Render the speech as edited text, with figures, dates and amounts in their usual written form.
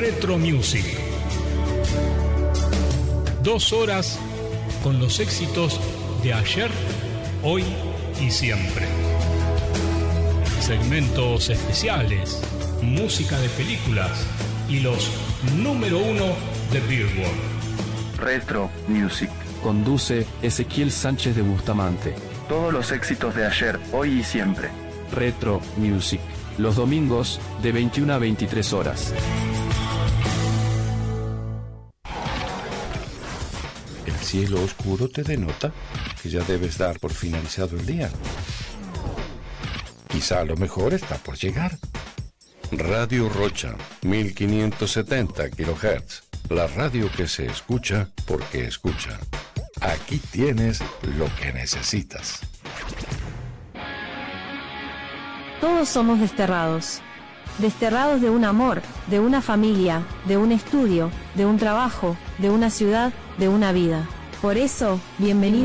Retro Music. 2 horas con los éxitos de ayer, hoy y siempre. Segmentos especiales, música de películas y los número 1 de Billboard. Retro Music. Conduce Ezequiel Sánchez de Bustamante. Todos los éxitos de ayer, hoy y siempre. Retro Music. Los domingos, de 21 a 23 horas. El cielo oscuro te denota que ya debes dar por finalizado el día. Quizá lo mejor está por llegar. Radio Rocha, 1570 kHz. La radio que se escucha porque escucha. Aquí tienes lo que necesitas. Todos somos desterrados. Desterrados de un amor, de una familia, de un estudio, de un trabajo, de una ciudad, de una vida. Por eso, bienvenido.